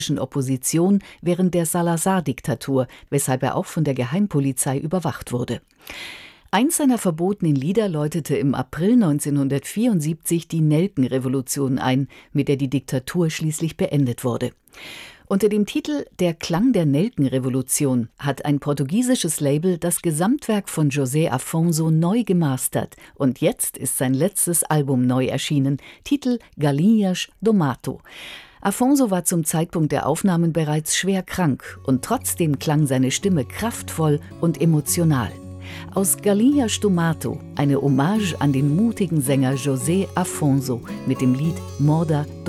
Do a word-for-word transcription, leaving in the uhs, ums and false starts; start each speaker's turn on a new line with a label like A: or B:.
A: Opposition während der Salazar-Diktatur, weshalb er auch von der Geheimpolizei überwacht wurde. Eins seiner verbotenen Lieder läutete im April neunzehnhundertvierundsiebzig die Nelkenrevolution ein, mit der die Diktatur schließlich beendet wurde. Unter dem Titel »Der Klang der Nelkenrevolution« hat ein portugiesisches Label das Gesamtwerk von José Afonso neu gemastert und jetzt ist sein letztes Album neu erschienen, Titel »Galinhas do Mato«. Afonso war zum Zeitpunkt der Aufnahmen bereits schwer krank und trotzdem klang seine Stimme kraftvoll und emotional. Aus Galinhas do Mato, eine Hommage an den mutigen Sänger José Afonso mit dem Lied Moda